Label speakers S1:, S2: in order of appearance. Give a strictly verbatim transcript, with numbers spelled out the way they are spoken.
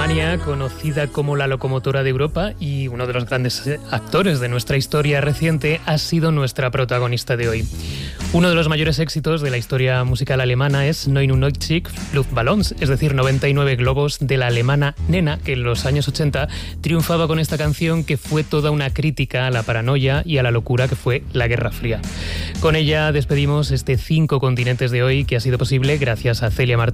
S1: Alemania, conocida como la locomotora de Europa y uno de los grandes actores de nuestra historia reciente, ha sido nuestra protagonista de hoy. Uno de los mayores éxitos de la historia musical alemana es neunundneunzig Luftballons, es decir, noventa y nueve globos, de la alemana Nena, que en los años ochenta triunfaba con esta canción que fue toda una crítica a la paranoia y a la locura que fue la Guerra Fría. Con ella despedimos este Cinco Continentes de hoy, que ha sido posible gracias a Celia Martínez